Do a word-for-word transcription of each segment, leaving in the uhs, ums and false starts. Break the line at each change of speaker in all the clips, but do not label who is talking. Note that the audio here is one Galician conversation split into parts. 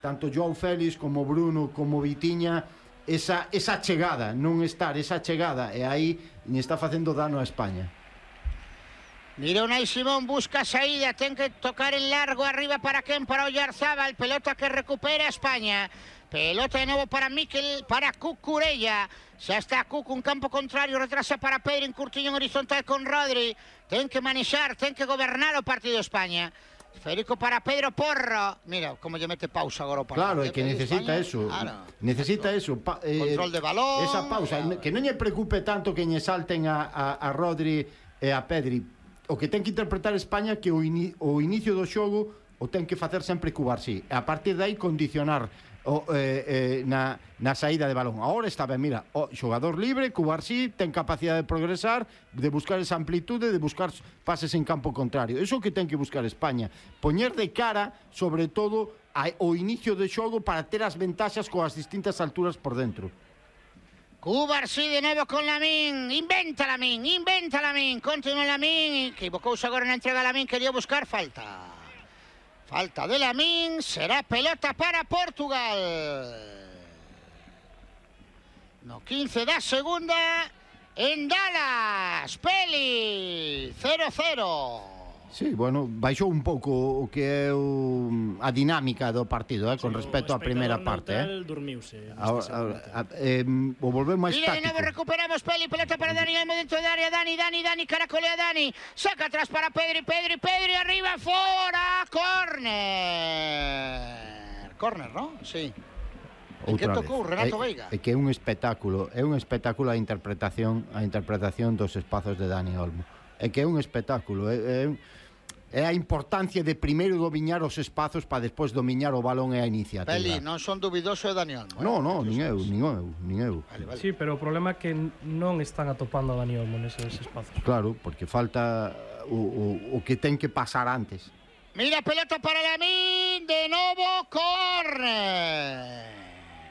tanto Joao Félix como Bruno como Vitinha esa, esa chegada, non estar esa chegada, e aí ni está facendo dano a España.
Mira, Unai Simón busca saída, ten que tocar en largo arriba para quen, para Oyarzábal, pelota que recupera España. Pelota de novo para Miquel, para Cucurella. Xa está Cucu, un campo contrario, retrasa para Pedro, en curtiño en horizontal con Rodri. Ten que manexar, ten que gobernar o partido España. Federico para Pedro Porro. Mira como lle mete pausa agora o partido.
Claro, é que necesita
España.
eso.
Claro.
Necesita eso. Pa, eh,
Control de balón.
Esa pausa, que non lle preocupe tanto que lle salten a, a, a Rodri e a Pedri. O que ten que interpretar España que o, ini, o inicio do xogo o ten que facer sempre Cubarsí. A partir de aí condicionar o, eh, eh, na, na saída de balón. Ahora está ben, mira, o xogador libre, Cubarsí ten capacidade de progresar, de buscar esa amplitude, de buscar pases en campo contrario. Eso que ten que buscar España. Poñer de cara, sobre todo, a, o inicio do xogo para ter as ventaxas coas distintas alturas por dentro.
Cubarsí de novo con Lamín. Inventa Lamín, inventa Lamín. Continúa Lamín. Equivocouse agora na entrega Lamín, quería buscar falta. Falta de Lamín, será pelota para Portugal. No quince da segunda, en Dallas, Peli, cero cero.
Sí, bueno, baixou un pouco o que é o, a dinámica do partido, eh, con
sí,
respecto á primeira parte, eh.
Dormiuse.
Ahora, ahora, eh, o volveu máis
Mira, de
táctico.
novo recuperamos Peli, pelota para Dani Olmo dentro de área, Dani, Dani, Dani, caracolea Dani, saca atrás para Pedri, Pedri, Pedri, arriba, fora, córner. Córner, ¿no? Sí. En que tocou Renato
é,
Veiga?
É que é un espectáculo, é un espectáculo a interpretación, a interpretación dos espazos de Dani Olmo. É que é un espectáculo, é, é, é a importancia de primeiro domiñar os espazos para despois domiñar o balón e a iniciativa.
Peli, non son dubidoso de Dani Olmo.
No, no, nin eu, nin eu, nin eu.
Vale, vale.
Sí, pero o problema é que non están atopando a Dani Olmo neses espazos.
Claro, porque falta o, o, o que ten que pasar antes.
Mira, pelota para Lamín, de novo córner.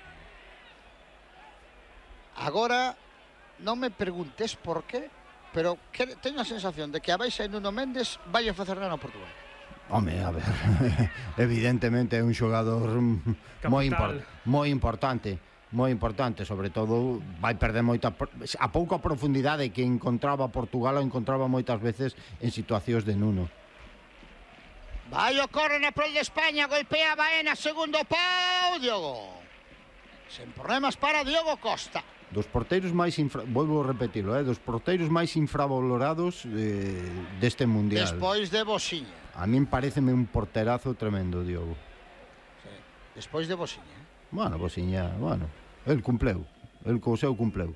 Agora, non me preguntes por qué, pero que, teño a sensación de que a Baixa e Nuno Méndez vai a facer nada a Portugal.
Home, a ver, evidentemente é un xogador moi, impor, moi importante, moi importante, sobre todo vai perder moita a pouca profundidade que encontraba Portugal o encontraba moitas veces en situacións de Nuno.
Vai o córner na prol de España, golpea Baena, segundo pau, Diogo. Sen problemas para Diogo Costa.
Dos porteiros máis infra... volvo a repetirlo, eh, dos porteiros máis infravalorados eh, deste mundial.
Despois de Bosiña.
A min pareceme un porterazo tremendo, Diogo.
Sí. Despois de Bosiña. Eh?
Bueno, Bosiña, bueno, el cumpleu, el co seu cumpleu.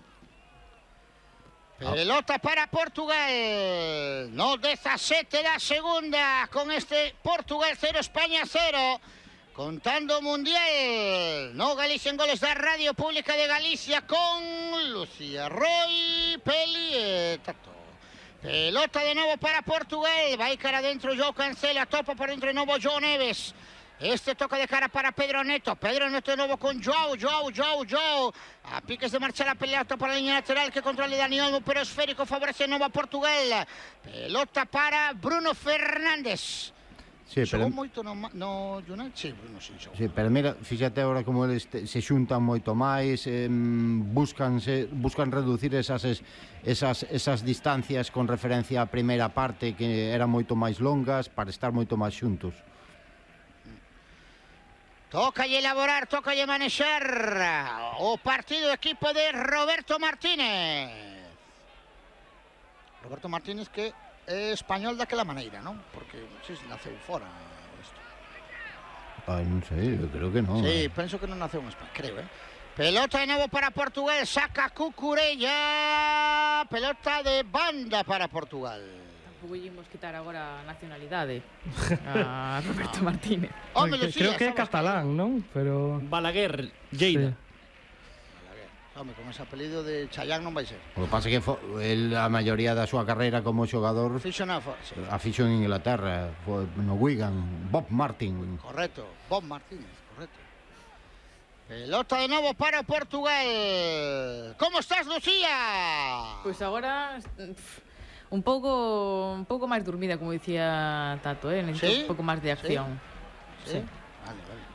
Pelota para Portugal. No dezasete da segunda con este Portugal cero, España cero. Contando Mundial. No Galicia en goles da Radio Pública de Galicia con Lucía Roy, Peli e Tato. Pelota de novo para Portugal. Vai cara dentro Joao Cancela. Topa por dentro de novo Joao Neves. Este toca de cara para Pedro Neto. Pedro Neto de novo con Joao, Joao, Joao, Joao. A piques de marcha la pelota para la línea lateral que controla Dani Olmo, pero esférico favorece de novo a Portugal. Pelota para Bruno Fernández.
Sí,
xogou
pero...
moito no, no United, sí, Bruno, sí, xogou.
Sí, pero mira, fíxate agora como eles te, se xuntan moito máis, eh, buscan, se, buscan reducir esas, esas, esas distancias con referencia á primeira parte que eran moito máis longas para estar moito máis xuntos.
Tócalle elaborar, tócalle manexar o partido do equipo de Roberto Martínez. Roberto Martínez que é español daquela maneira, non? Porque non sei se naceu fora isto.
Ai, non sei, eu creo que non.
Sí,
eh.
penso que non naceu en España, creo, eh? Pelota de novo para Portugal, saca Cucurella. Pelota de banda para Portugal.
Tampouco ímos quitar agora a nacionalidade a Roberto Martínez.
Home,
que,
Lucía,
creo que é catalán, non? Pero...
Balaguer, Lleida.
Sí.
Home, con ese apelido de Chayán non vai ser.
O que pasa é que fo, el, a maioría da súa carreira como xogador
Fixo na fora, sí.
a fixo en Inglaterra, foi no Wigan, Bob Martin.
Correcto, Bob Martínez, correcto. Pelota de novo para Portugal. ¿Cómo estás, Lucía?
Pois agora pff, un pouco un pouco máis dormida, como dicía Tato, eh, necesito
¿Sí?
un pouco máis de acción.
¿Sí?
Sí.
Vale, vale.